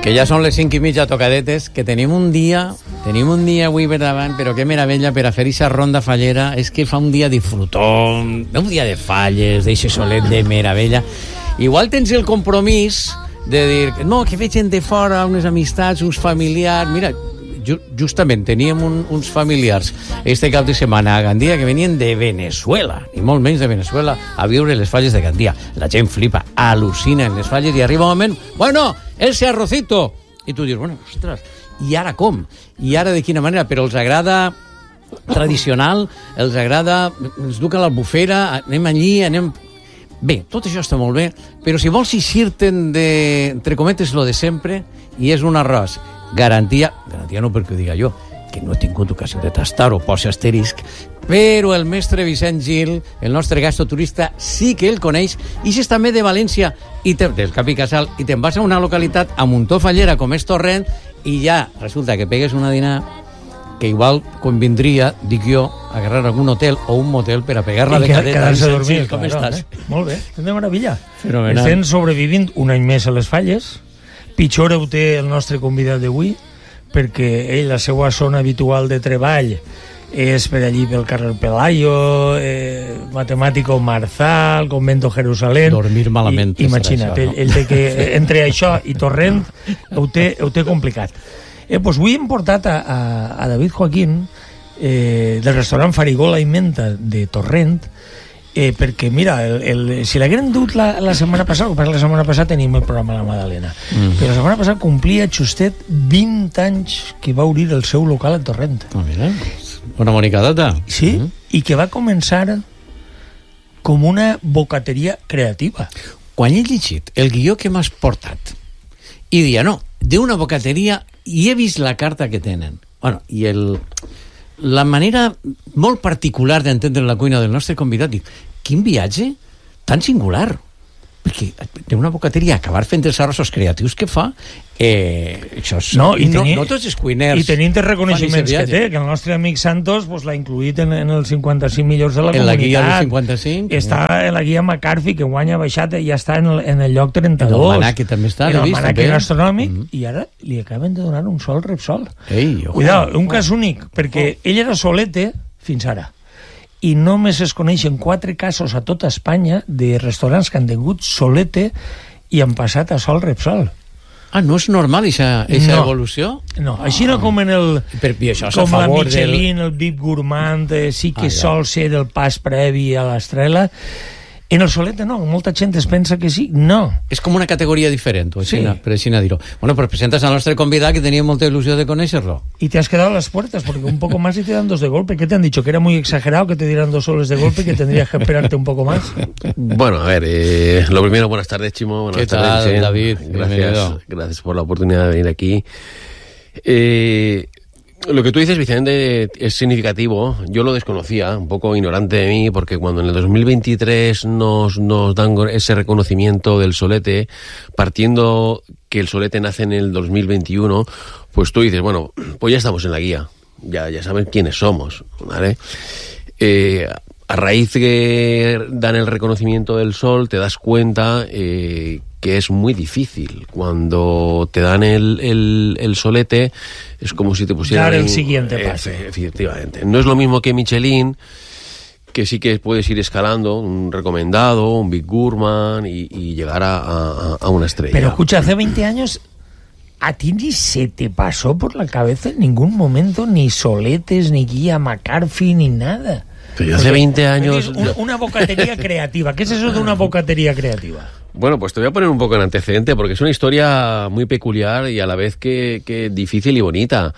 Que ja són les 5:30 tocadetes, que tenim un dia avui per davant, però que meravella per a fer aquesta ronda fallera. És que fa un dia disfrutón, un dia de falles, d'eixe solet de meravella. Igual tens el compromís de dir, no, que veig gent de fora, unes amistats, uns familiars. Mira, justament teníem uns familiars este cap de setmana a Gandia que venien de Venezuela, ni molt menys de Venezuela, a viure les falles de Gandia. La gent flipa, al·lucina en les falles i arriba un moment, bueno, ese arrocito. I tu dius, bueno, ostres, i ara com? I ara de quina manera? Però els agrada tradicional, els agrada, ens duca l'albufera, anem allí, anem... Bé, tot això està molt bé, però si vols eixir-te'n de, entre cometes, lo de sempre, i és un arròs, garantia no perquè ho diga jo, que no he tingut ocasió de tastar-ho, posa asterisc, però el mestre Vicent Gil, el nostre gastroturista, sí que el coneix, i si és també de València, del Cap i Casal, i te'n vas a una localitat a Muntó Fallera, com és Torrent, i ja resulta que pegues una dinar que igual convindria, dic jo, agarrar algun hotel o un motel per a pegar-la de cadeta. Quedar-se a dormir. Com estàs? Molt bé, de meravella. Fenomenal. Estem sobrevivint un any més a les falles. Pitjor ho té el nostre convidat d'avui, perquè ell, la seva zona habitual de treball és per allí pel carrer Pelayo, Matemàtico Marzal, Convento Jerusalén. Dormir malament. Imagina't, això, no? Ell té que, entre això i Torrent, ho té complicat. Doncs avui hem portat a David Joaquín del restaurant Farigola i Menta de Torrent, perquè mira, si l'hagueren dut la setmana passada, la setmana passada tenim el programa La Madalena, però la setmana passada complia justet 20 anys que va obrir el seu local a Torrent. Mira, una bonica data. Sí, i que va començar com una bocateria creativa. Quan he llegit el guió que m'has portat i dia, no, d'una bocateria, i he vist la carta que tenen, bueno, i la manera molt particular d'entendre la cuina del nostre convidat, dic, quin viatge tan singular, perquè d'una bocateria acabar fent els arrossos creatius que fa, això és... No tots els cuiners... I tenint els reconeixements que té, que el nostre amic Santos l'ha incluït en els 55 millors de la comunitat. En la guia del 55? Està en la guia McCarthy, que guany ha baixat, ja està en el lloc 32. En el Manac, que també està, en el Manac gastronòmic, i ara li acaben de donar un sol Repsol. Cuidado, un cas únic, perquè ell era solete fins ara. I només es coneixen 4 casos a tota Espanya de restaurants que han tingut solete i han passat a sol Repsol. Ah, no és normal aquesta evolució? No, així no com en el... Com la Michelin, el Bib Gourmand, sí que sol ser el pas previ a l'estrela. En el solete no, molta gent es pensa que sí, no. És com una categoria diferent, sí. Per així dir-ho. Bueno, però presentes al nostre convidat que tenia molta il·lusió de conèixer-lo. Y te has quedado a las puertas, porque un poco más y te dan 2 de golpe. ¿Qué te han dicho? ¿Que era muy exagerado que te dieran 2 soles de golpe y que tendrías que esperarte un poco más? Bueno, a ver, lo primero, buenas tardes, Chimo. Buenas tardes, Vicente. David? Gracias por la oportunidad de venir aquí. Lo que tú dices, Vicente, es significativo. Yo lo desconocía, un poco ignorante de mí, porque cuando en el 2023 nos dan ese reconocimiento del solete, partiendo que el solete nace en el 2021, pues tú dices, bueno, pues ya estamos en la guía, ya saben quiénes somos, ¿vale? A raíz de que dan el reconocimiento del sol, te das cuenta que es muy difícil. Cuando te dan el solete, es como si te pusieran... Dar el siguiente paso. Efectivamente. No es lo mismo que Michelin, que sí que puedes ir escalando, un recomendado, un Big Gourmand, y llegar a una estrella. Pero escucha, hace 20 años... ¿A ti ni se te pasó por la cabeza en ningún momento ni soletes, ni guía McCarthy, ni nada? Pero hace 20 años... Una bocatería creativa. ¿Qué es eso de una bocatería creativa? Bueno, pues te voy a poner un poco en antecedente, porque es una historia muy peculiar y a la vez que difícil y bonita.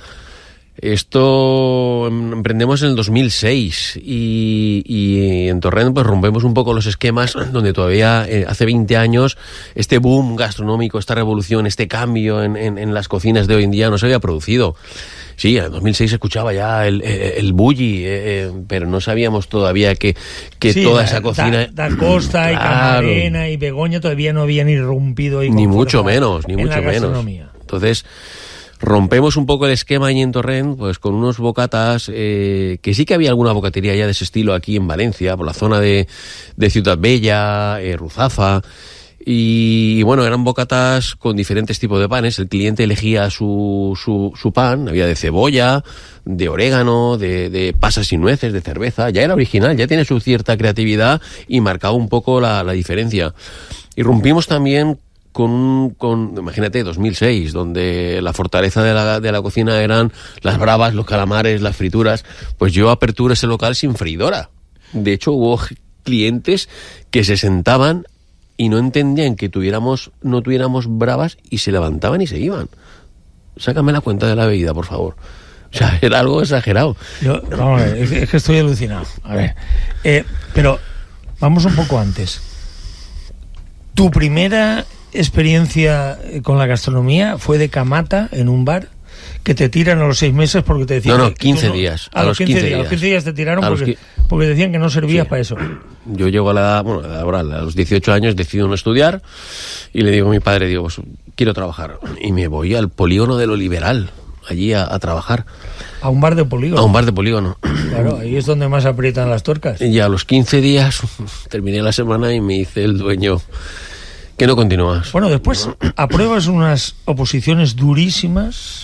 Esto emprendemos en el 2006 y en Torrent pues rompemos un poco los esquemas donde todavía hace 20 años este boom gastronómico, esta revolución, este cambio en las cocinas de hoy en día no se había producido. Sí, en 2006 se escuchaba ya el bulli, pero no sabíamos todavía que sí, toda esa cocina... Da Costa y Camarena y Begoña todavía no habían irrumpido. Ni mucho menos. Entonces... rompemos un poco el esquema ahí en Torrent, pues con unos bocatas, que sí que había alguna bocatería ya de ese estilo aquí en Valencia, por la zona de Ciutat Bella, Ruzafa, Y bueno, eran bocatas con diferentes tipos de panes. El cliente elegía su pan, había de cebolla, de orégano, de pasas y nueces, de cerveza. Ya era original, ya tiene su cierta creatividad y marcaba un poco la diferencia. Y rompimos también con imagínate, 2006, donde la fortaleza de la cocina eran las bravas, los calamares, las frituras. Pues yo aperturé ese local sin freidora. De hecho, hubo clientes que se sentaban y no entendían que no tuviéramos bravas y se levantaban y se iban. Sácame la cuenta de la bebida, por favor. O sea, era algo exagerado. Vamos a ver, es que estoy alucinado. A ver, pero vamos un poco antes. ¿Tu primera experiencia con la gastronomía fue de camata en un bar? Que te tiran a los 6 meses porque te decían... No, 15 días. A los 15 días. A los 15 días te tiraron porque decían que no servías para eso. Yo llego a la edad laboral, a los 18 años decido no estudiar y le digo a mi padre, pues quiero trabajar. Y me voy al polígono de lo Liberal, allí a trabajar. ¿A un bar de polígono? A un bar de polígono. Claro, ahí es donde más aprietan las tuercas. Y a los 15 días terminé la semana y me dice el dueño que no continúas. Bueno, después apruebas unas oposiciones durísimas...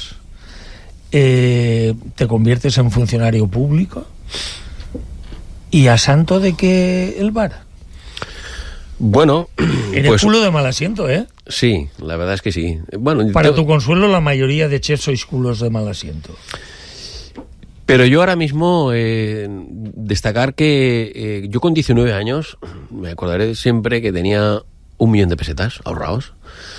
te conviertes en funcionario público y a santo de que el bar. Bueno, eres pues, culo de mal asiento, ¿eh? Sí, la verdad es que sí. Bueno, para tu consuelo, la mayoría de chefs sois culos de mal asiento. Pero yo ahora mismo destacar que yo con 19 años me acordaré siempre que tenía 1 millón de pesetas ahorrados.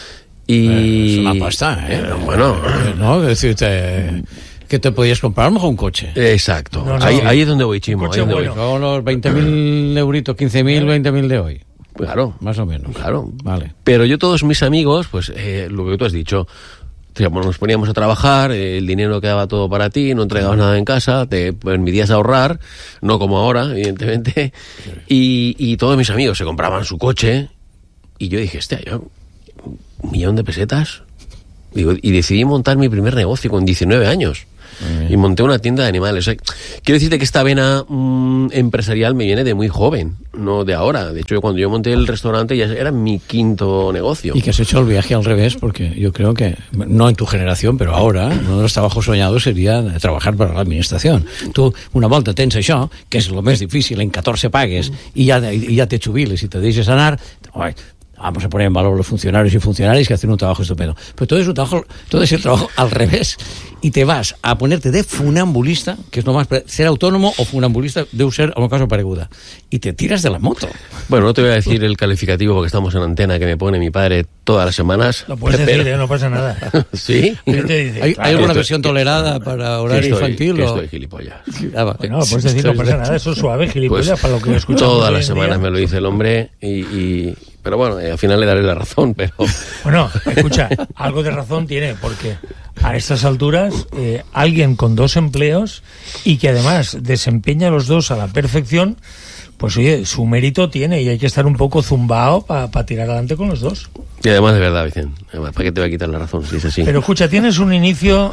Y es una pasta, ¿eh? Bueno, no, es decirte que te podías comprar a lo mejor un coche. Exacto. Ahí es donde voy, Chimo. Ahí voy. Con los 20.000 euritos, 15.000, 20.000 de hoy. Claro. Más o menos. Claro. Vale. Pero yo, todos mis amigos, pues lo que tú has dicho, nos poníamos a trabajar, el dinero quedaba todo para ti, no entregabas nada en casa, te permitías ahorrar, no como ahora, evidentemente. Y todos mis amigos se compraban su coche y yo dije, yo... 1 millón de pesetas. Digo, y decidí montar mi primer negocio con 19 años. Y monté una tienda de animales. O sea, quiero decirte que esta vena empresarial me viene de muy joven, no de ahora. De hecho, cuando yo monté el restaurante ya era mi 5º negocio. Y que has hecho el viaje al revés, porque yo creo que, no en tu generación, pero ahora, uno de los trabajos soñados sería trabajar para la administración. Tú, una volta tens això, que és el més difícil, en 14 pagues, y ya te jubiles y te deixes anar... Vamos a poner en valor los funcionarios y funcionarias que hacen un trabajo estupendo. Pero todo es el trabajo al revés. Y te vas a ponerte de funambulista, que es lo más... Ser autónomo o funambulista debe ser, en un caso, pareguda. Y te tiras de la moto. Bueno, no te voy a decir el calificativo porque estamos en antena que me pone mi padre todas las semanas. Lo puedes decir, no pasa nada. ¿Sí? ¿Hay alguna versión tolerada para horario infantil? Estoy gilipollas. Bueno, puedes decir, no pasa nada. Eso es suave, gilipollas, pues, para lo que lo escuchas. Todas las semanas me lo dice el hombre pero bueno, al final le daré la razón, pero... Bueno, escucha, algo de razón tiene, porque a estas alturas alguien con 2 empleos y que además desempeña los 2 a la perfección, pues oye, su mérito tiene y hay que estar un poco zumbao para tirar adelante con los 2. Y además de verdad, Vicente, además, ¿para qué te voy a quitar la razón si es así? Pero escucha, tienes un inicio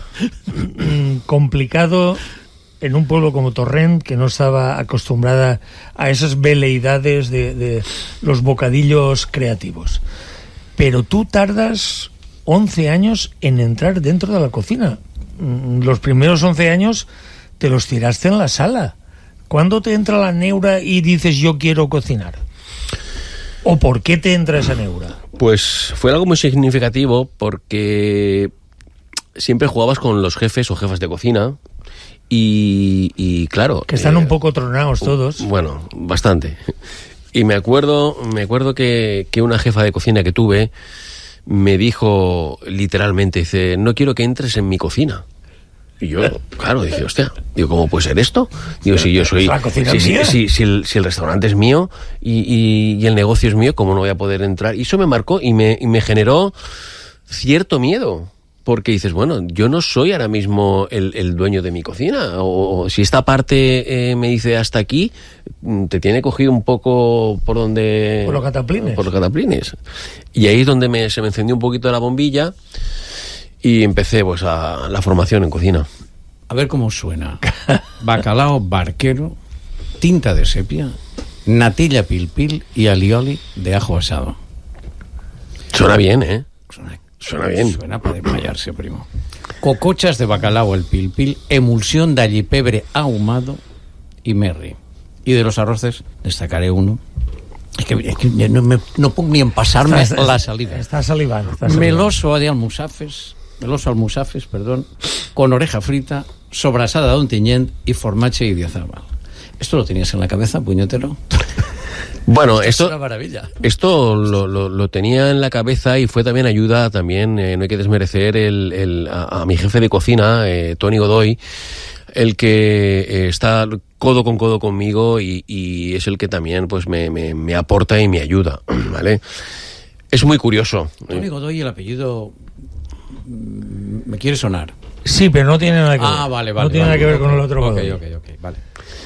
complicado en un pueblo como Torrent, que no estaba acostumbrada a esas veleidades de los bocadillos creativos. Pero tú tardas 11 años en entrar dentro de la cocina. Los primeros 11 años te los tiraste en la sala. ¿Cuándo te entra la neura y dices yo quiero cocinar? ¿O por qué te entra esa neura? Pues fue algo muy significativo porque siempre jugabas con los jefes o jefas de cocina. Y claro... Que están un poco tronados todos. Bueno, bastante. Y me acuerdo que una jefa de cocina que tuve me dijo literalmente, dice, no quiero que entres en mi cocina. Y yo, claro, dije, hostia, digo, ¿cómo puede ser esto? Digo, si yo soy... Si el restaurante es mío y el negocio es mío, ¿cómo no voy a poder entrar? Y eso me marcó y me generó cierto miedo. Porque dices, bueno, yo no soy ahora mismo el dueño de mi cocina. O si esta parte me dice hasta aquí, te tiene cogido un poco por donde... Por los cataplines. Por los cataplines. Y ahí es donde se me encendió un poquito la bombilla y empecé pues a la formación en cocina. A ver cómo suena. Bacalao barquero, tinta de sepia, natilla pil pil y alioli de ajo asado. Suena bien, ¿eh? Suena bien. Suena para desmayarse, primo. Cocochas de bacalao el pil, emulsión de allipebre ahumado y merri. Y de los arroces destacaré uno. Es que no puedo ni en pasarme la saliva. Está salivando. Meloso almusafes, con oreja frita, sobrasada de ontinyent y formache y diazabal. ¿Esto lo tenías en la cabeza, puñetero? Bueno, Es esto... una maravilla. Esto lo tenía en la cabeza y fue también ayuda, también no hay que desmerecer a mi jefe de cocina, Tony Godoy, el que está codo con codo conmigo y es el que también pues me aporta y me ayuda, ¿vale? Es muy curioso. Tony Godoy, el apellido me quiere sonar. Sí, pero no tiene nada que ver. Vale. No tiene nada que ver con el otro Godoy. Ok, vale.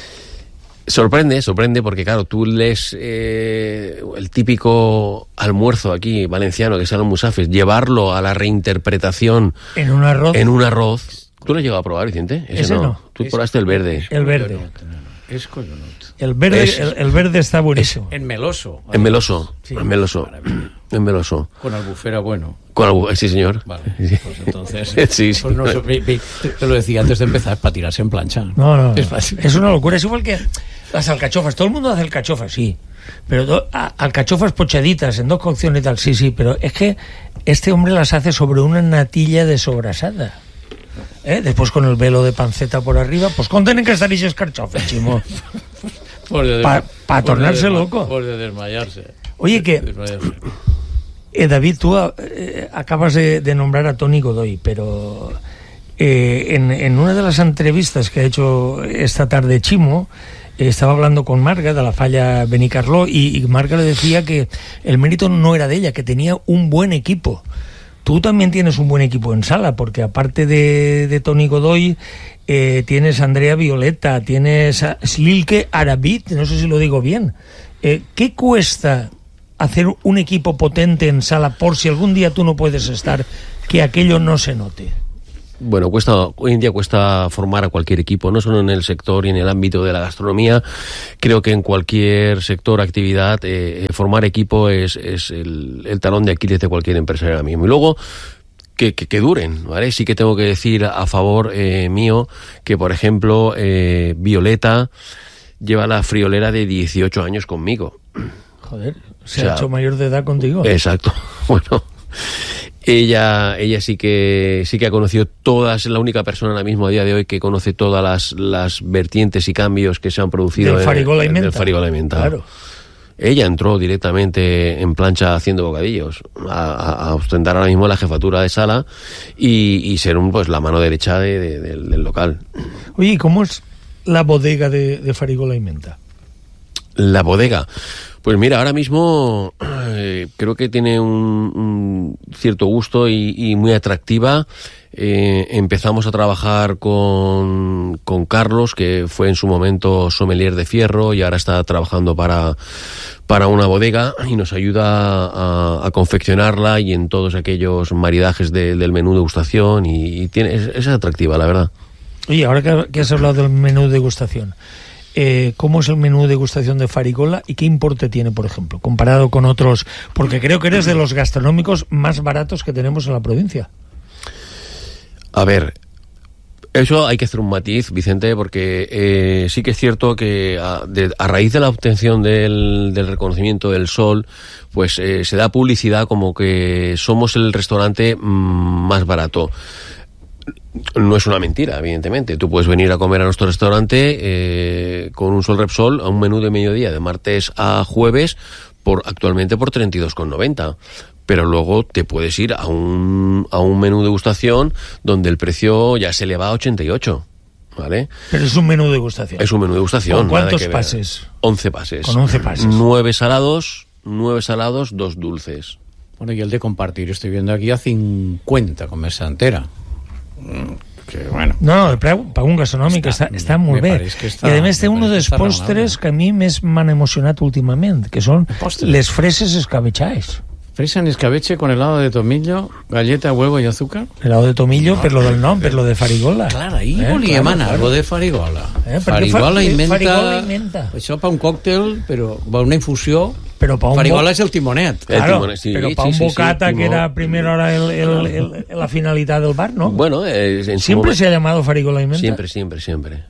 Sorprende, porque claro, tú lees el típico almuerzo aquí valenciano, que es el almusafes, llevarlo a la reinterpretación en un arroz. ¿Tú lo has llegado a probar, Vicente? Ese no. Tú probaste el verde. El verde. Es collonut. El verde está buenísimo. En meloso. En meloso. Sí. En meloso. Con albufera bueno. Sí, señor. Vale, pues entonces... Sí. Pues no, te lo decía antes de empezar, para tirarse en plancha. No. Es fácil. Es una locura. Es igual que las alcachofas. Todo el mundo hace alcachofas, sí. Pero alcachofas pochaditas en 2 cocciones y tal, sí. Pero es que este hombre las hace sobre una natilla de sobrasada. Después con el velo de panceta por arriba, pues ¿cómo tienen que estar esos carchofes, chimo? Para tornarse loco. Por de desmayarse. Oye, David, tú acabas de nombrar a Tony Godoy, pero en una de las entrevistas que ha hecho esta tarde Chimo, estaba hablando con Marga de la Falla Benicarló y Marga le decía que el mérito no era de ella, que tenía un buen equipo. Tú también tienes un buen equipo en sala, porque aparte de Tony Godoy, tienes a Andrea Violeta, tienes a Slilke Arabit, no sé si lo digo bien. ¿Qué cuesta hacer un equipo potente en sala por si algún día tú no puedes estar, que aquello no se note? Bueno, hoy en día cuesta formar a cualquier equipo, no solo en el sector y en el ámbito de la gastronomía. Creo que en cualquier sector, actividad, formar equipo es el talón de Aquiles de cualquier empresario ahora mismo. Y luego, que duren, ¿vale? Sí que tengo que decir a favor mío que, por ejemplo, Violeta lleva la friolera de 18 años conmigo. Joder, se ha hecho mayor de edad contigo. Exacto. Bueno, ella sí que ha conocido todas, es la única persona ahora mismo a día de hoy que conoce todas las vertientes y cambios que se han producido del Farigola y Menta. Claro. Ella entró directamente en plancha haciendo bocadillos, a ostentar ahora mismo la jefatura de sala y ser la mano derecha del local. Oye, ¿y cómo es la bodega de Farigola y Menta? La bodega. Pues mira, ahora mismo creo que tiene un cierto gusto y muy atractiva. Empezamos a trabajar con Carlos, que fue en su momento sommelier de Fierro y ahora está trabajando para una bodega y nos ayuda a confeccionarla y en todos aquellos maridajes del menú degustación y es atractiva, la verdad. Oye, ahora que has hablado del menú degustación, ¿cómo es el menú de degustación de Farigola y qué importe tiene, por ejemplo, comparado con otros? Porque creo que eres de los gastronómicos más baratos que tenemos en la provincia. A ver, eso hay que hacer un matiz, Vicente, porque sí que es cierto que a raíz de la obtención del reconocimiento del Sol, pues se da publicidad como que somos el restaurante más barato. No es una mentira, evidentemente. Tú puedes venir a comer a nuestro restaurante con un Sol Repsol a un menú de mediodía de martes a jueves actualmente por 32,90. Pero luego te puedes ir a un menú degustación donde el precio ya se le va a 88, ¿vale? Pero es un menú degustación. Es un menú degustación. ¿Con cuántos pases? 11 pases. Con 11 pases. 9 salados, 2 dulces. Bueno, y el de compartir, estoy viendo aquí a 50 con mesa entera. Que bueno. No, para un gastronòmic està molt bé. I a més té un dels postres que a mi més m'han emocionat últimament, que són les freses escabechades. Fresa en escabeche con helado de tomillo, galleta, huevo y azúcar. Helado de tomillo, per lo del nom, per lo de Farigola. Clar, ahí volia emanar algo de Farigola. Farigola i menta. Això per un còctel, però va una infusió Però pa un Farigola és el timonet. Claro, sí, però pa un bocata que era a primera hora la finalidad del bar, ¿no? Bueno, siempre se ha llamado Farigola y Menta. Siempre.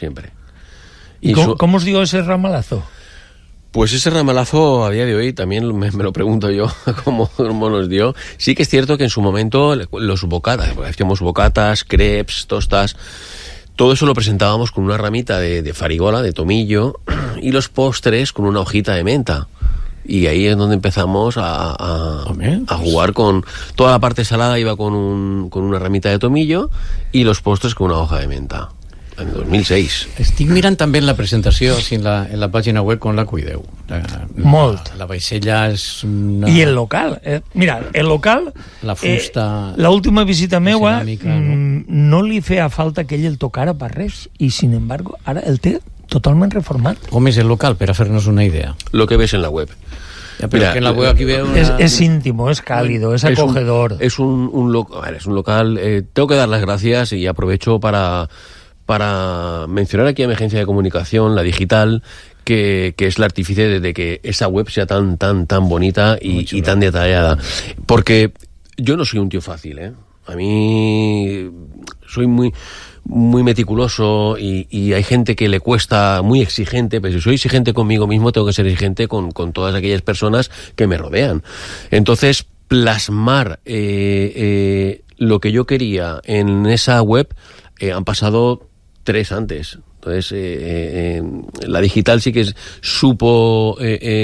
¿Y cómo os dio ese ramalazo? Pues ese ramalazo a día de hoy también me lo pregunto yo cómo nos dio. Sí que es cierto que en su momento los bocatas, hacíamos bocatas, crepes, tostas, todo eso lo presentábamos con una ramita de farigola, de tomillo, y los postres con una hojita de menta. Y ahí es donde empezamos a jugar con... Toda la parte salada iba con una ramita de tomillo y los postres con una hoja de menta. En 2006. Estic mirant també en la presentació, en la pàgina web, com la cuideu. Molt. La vaixella és una... I el local. Mira, el local... La fusta... L'última visita meua ceràmica, no li feia falta que ell el tocara per res. I, sin embargo, ara el té totalment reformat. Com és el local, per a fer-nos una idea? Lo que ves en la web. Ja, però que en la web aquí veo una... Es íntimo, es cálido, es acogedor. Es un local... tengo que dar las gracias y aprovecho para mencionar aquí a mi agencia de comunicación, la digital, que es la artífice de que esa web sea tan bonita y tan detallada. Porque yo no soy un tío fácil, ¿eh? A mí soy muy meticuloso y hay gente que le cuesta, muy exigente, pero si soy exigente conmigo mismo, tengo que ser exigente con todas aquellas personas que me rodean. Entonces, plasmar lo que yo quería en esa web, han pasado 3 antes. Entonces, la digital sí que supo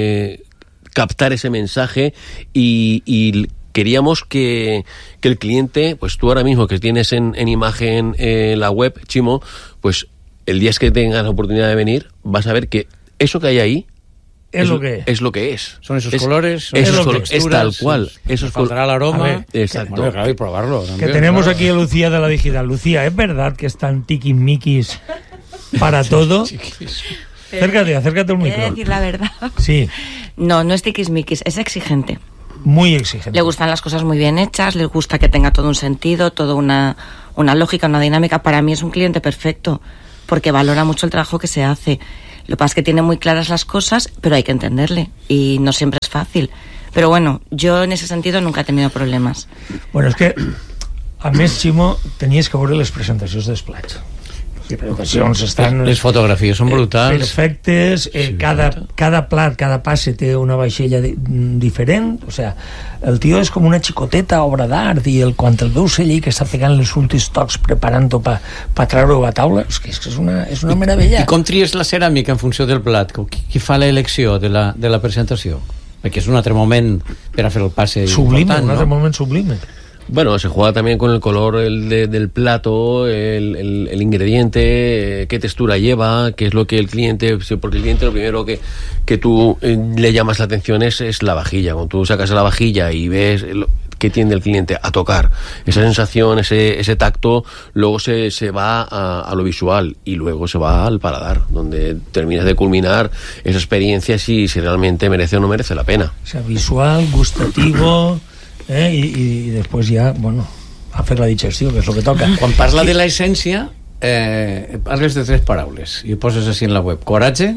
captar ese mensaje y queríamos que el cliente, pues tú ahora mismo que tienes en imagen la web, Chimo, pues el día que tengas la oportunidad de venir, vas a ver que eso que hay ahí es lo que es. Son esos colores, es tal cual. Eso faltará el aroma. Exacto. Bueno, claro, y probarlo también, que tenemos claro. Aquí a Lucía de la digital. Lucía, ¿es verdad que están tiquismiquis para todo? Acércate al micro. He de decir la verdad. Sí. No es tiquismiquis, es exigente. Muy exigente. Le gustan las cosas muy bien hechas, le gusta que tenga todo un sentido, toda una lógica, una dinámica. Para mí es un cliente perfecto, porque valora mucho el trabajo que se hace. Lo que pasa es que tiene muy claras las cosas, pero hay que entenderle, y no siempre es fácil. Pero bueno, yo en ese sentido nunca he tenido problemas. Bueno, és que, a més, Ximo, tenies que veure les presentacions dels plats. Les presentacions estan... Les fotografies són brutals. Perfectes, cada plat, cada passe té una vaixella diferent, o sea, el tio és com una xicoteta obra d'art, i quan el veus allí que està pegant els últims tocs preparant-ho per treure-ho a taula, és que és una meravella. I com tries la ceràmica en funció del plat? Qui fa l'elecció de la presentació? Perquè és un altre moment per a fer el passe sublime, important, un altre no? moment sublime. Bueno, se juega también con el color del plato, el ingrediente, qué textura lleva, qué es lo que el cliente... Porque el cliente lo primero que tú le llamas la atención es la vajilla. Cuando tú sacas la vajilla y ves qué tiende el cliente a tocar, esa sensación, ese tacto, luego se va a lo visual y luego se va al paladar, donde terminas de culminar esa experiencia si realmente merece o no merece la pena. O sea, visual, gustativo... i després ja, bueno, a fer la digestió, que és el que toca. Quan parla de l'essència, parles de 3 paraules i ho poses així en la web: coratge,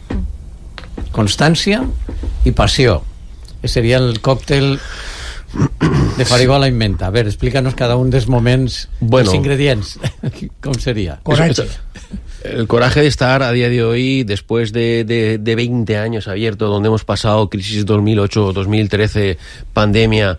constància i passió. Seria el còctel de Farigola i Menta. A ver, explícanos cada un dels moments, els ingredients. Com seria? Coratge. El coraje de estar a día de hoy, después de 20 años abierto, donde hemos pasado crisis 2008, 2013, pandemia,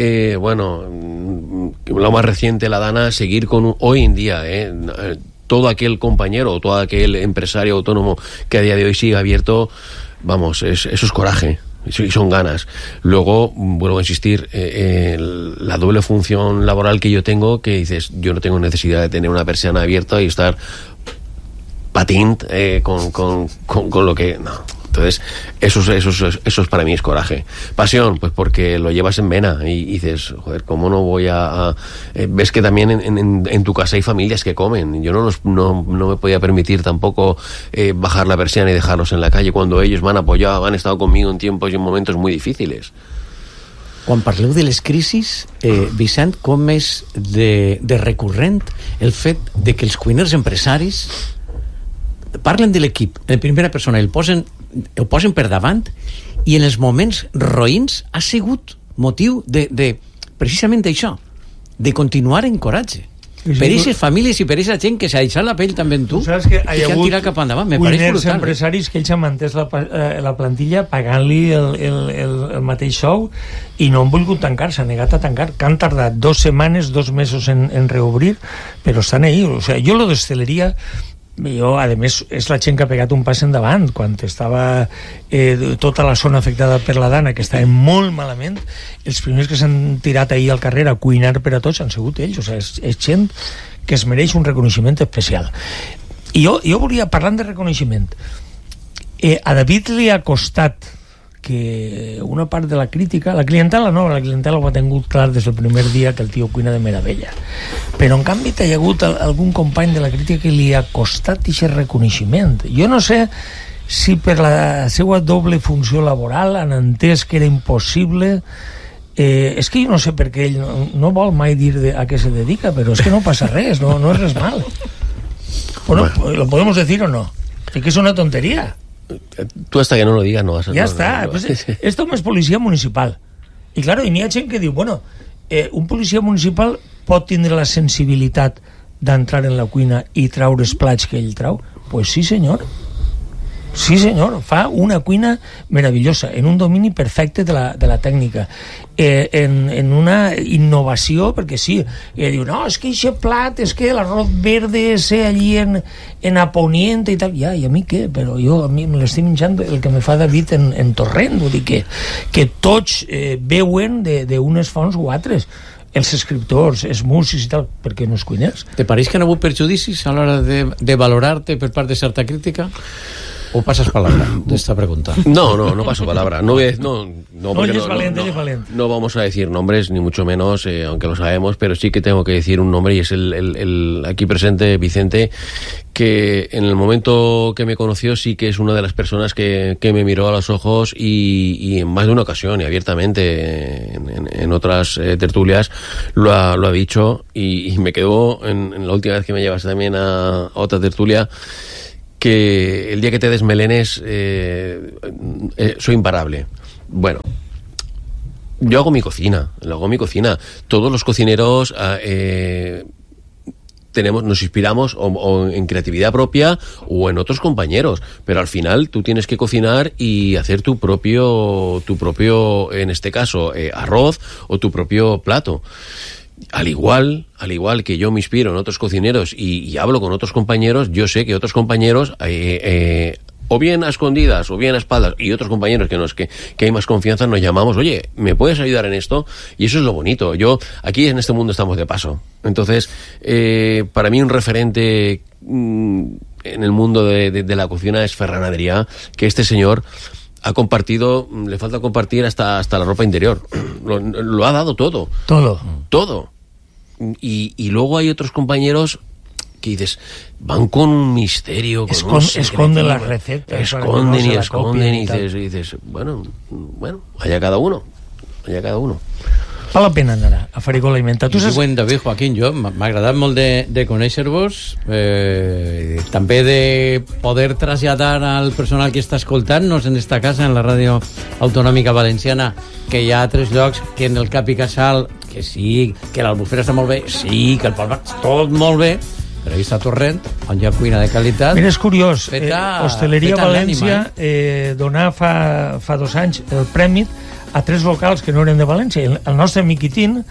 lo más reciente, la Dana, seguir con hoy en día, todo aquel compañero o todo aquel empresario autónomo que a día de hoy sigue abierto, vamos, eso es coraje. Y son ganas. Luego, vuelvo a insistir, la doble función laboral que yo tengo, que dices, yo no tengo necesidad de tener una persiana abierta y estar patint con lo que... No. Entonces, eso para mí es coraje. Pasión, pues porque lo llevas en vena y dices, joder, ¿cómo no voy a...? Ves que también en tu casa hay familias que comen. Yo no me podía permitir tampoco bajar la persiana y dejarlos en la calle cuando ellos me han apoyado, han estado conmigo en tiempos y en momentos muy difíciles. Quan parleu de les crisis, Vicent, com és de recurrent el fet de que els cuiners empresaris parlen de l'equip en primera persona, ho posen per davant i en els moments roïns ha sigut motiu de precisament això, de continuar en coratge. Sí, per aquestes famílies i per aquesta gent que s'ha deixat la pell també en tu, saps que i que han tirat cap endavant. Me pareix brutal. Empresaris que ells han mantès la plantilla pagant-li el mateix sou i no han volgut tancar, s'han negat a tancar, que han tardat 2 setmanes, 2 mesos en reobrir, però estan ahí. O sea, jo lo d'hostaleria, jo, a més, és la gent que ha pegat un pas endavant quan estava tota la zona afectada per la Dana, que estava molt malament. Els primers que s'han tirat ahir al carrer a cuinar per a tots han sigut ells. O sigui, és gent que es mereix un reconeixement especial. I jo volia, parlant de reconeixement, a David li ha costat que una part de la crítica, la clientela no, la clientela ho ha tingut clar des del primer dia que el tio cuina de meravella, però en canvi hi ha hagut algun company de la crítica que li ha costat aquest reconeixement. Jo no sé si per la seva doble funció laboral han entès que era impossible. És que jo no sé per què ell no vol mai dir a què se dedica, però és que no passa res, no és res mal. Bueno, ¿lo podemos decir o no? Es que es una tontería. Tú hasta que no lo digas no vas a... Ya está, pues esto es policía municipal. Y claro, y n'hi ha gent que diu, bueno, un policia municipal pot tindre la sensibilitat d'entrar en la cuina i traure els plats que ell trau? Pues sí, senyor. Sí, senyor, fa una cuina meravellosa, en un domini perfecte de la tècnica, en una innovació, perquè sí, diu, no, és que aquest plat, és que l'arròs verde sé allí en Aponient i tal, ja, i a mi què? Però jo, a mi me l'estic menjant el que me fa David en Torrent, vull dir que tots veuen d'unes fonts o altres, els escriptors, els músics i tal, perquè no els cuiners. Te pareix que no ha hagut perjudicis a l'hora de valorar-te per part de certa crítica? ¿O pasas palabra de esta pregunta? No paso palabra. No vamos a decir nombres, ni mucho menos, aunque lo sabemos, pero sí que tengo que decir un nombre, y es el aquí presente, Vicente, que en el momento que me conoció sí que es una de las personas que me miró a los ojos y en más de una ocasión y abiertamente en otras tertulias lo ha dicho, y me quedó en la última vez que me llevaste también a otra tertulia, que el día que te desmelenes soy imparable. Bueno, yo hago mi cocina. Todos los cocineros nos inspiramos o en creatividad propia o en otros compañeros, pero al final tú tienes que cocinar y hacer tu propio, en este caso, arroz o tu propio plato. Al igual que yo me inspiro en otros cocineros y hablo con otros compañeros, yo sé que otros compañeros, o bien a escondidas o bien a espaldas, y otros compañeros que hay más confianza, nos llamamos, oye, ¿me puedes ayudar en esto? Y eso es lo bonito. Aquí en este mundo estamos de paso. Entonces, para mí un referente en el mundo de la cocina es Ferran Adrià, que este señor ha compartido, le falta compartir hasta la ropa interior. Lo ha dado todo. Todo. Y luego hay otros compañeros que dices, van con un misterio, esconden las recetas, esconden y dices, bueno, allá cada uno. Val la pena anar a Farigola i Menta. Diuen, David, Joaquín, m'ha agradat molt de conèixer-vos, també de poder traslladar al personal que està escoltant-nos en esta casa, en la ràdio autonòmica valenciana, que hi ha 3 llocs, que en el Cap i Casal, que sí, que l'Albufera està molt bé, sí, que el Palmar, tot molt bé, però ahí està Torrent, on hi ha cuina de qualitat. Mira, és curiós, Hostaleria València donà fa 2 anys el premi a 3 locals que no eren de València. El nostre Miquitín,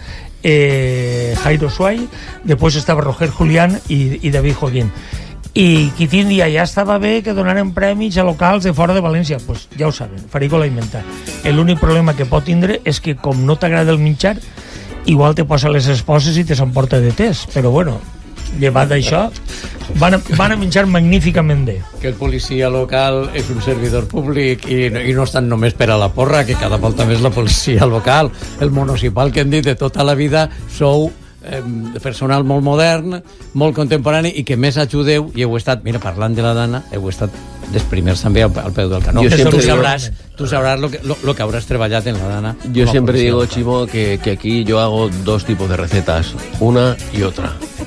Jairo Suay, després estava Roger Julián i David Joaquín. I Quitín dia ja estava bé que donaren premis a locals de fora de València. Pues ja ho saben, Farigola i Menta. L'únic problema que pot tindre és que, com no t'agrada el menjar, igual te posa les esposes i te s'emporta de tes. Però bueno, llevat d'això, van a menjar magníficament bé. Que el policia local és un servidor públic i no estan només per a la porra, que cada volta més la policia local, el municipal, que hem dit de tota la vida, sou personal molt modern, molt contemporani, i que més ajudeu, i heu estat, mira, parlant de la Dana, heu estat dels primers també al peu del canó. Tú sabrás lo que habrás trabajado en la Dana. Yo siempre digo, Chimo, que aquí yo hago 2 tipos de recetas, una y otra.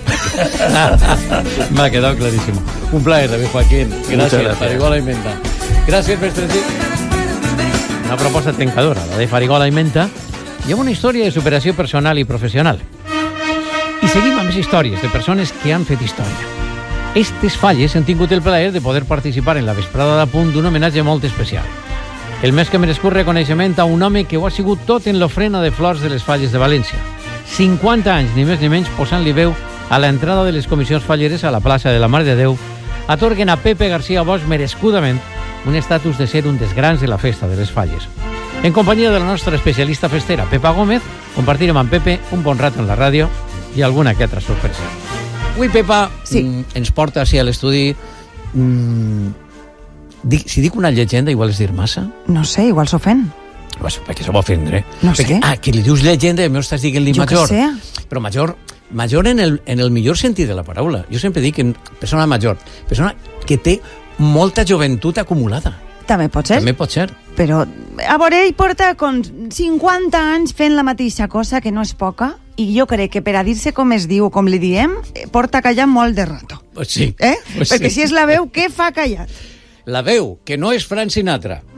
Me ha quedado clarísimo. Un placer, David Joaquín. Gracias. Farigola i Menta. Gracias, Mestre. una proposta trencadora, la de Farigola i Menta, i amb una història de superació personal i professional. I seguim amb les històries de persones que han fet història. Estes falles han tingut el plaer de poder participar en la vesprada de punt d'un homenatge molt especial. El més que merescut reconeixement a un home que ho ha sigut tot en l'ofrena de flors de les falles de València. 50 anys, ni més ni menys, posant-li veu a l'entrada de les comissions falleres a la plaça de la Mare de Déu, atorguen a Pepe García Bosch merescudament un estatus de ser un dels grans de la festa de les falles. En companyia de la nostra especialista festera, Pepa Gómez, compartirem amb Pepe un bon rato en la ràdio i alguna que altra sorpresa. Avui, Pepa, ens porta així a l'estudi... si dic una llegenda, igual és dir massa? No sé, igual s'ofèn. Pues, perquè se va ofendre. No sé. Que li dius llegenda i a mi estàs dient-li major. Jo què sé. Però major en el millor sentit de la paraula. Jo sempre dic que persona major, persona que té molta joventut acumulada. També pot ser. També pot ser. Però, a veure, ell porta com 50 anys fent la mateixa cosa, que no és poca, i jo crec que per a dir-se com es diu, com li diem, porta callant molt de rato. Pues sí. Perquè si és la veu, què fa callat? La veu, que no és Frank Sinatra,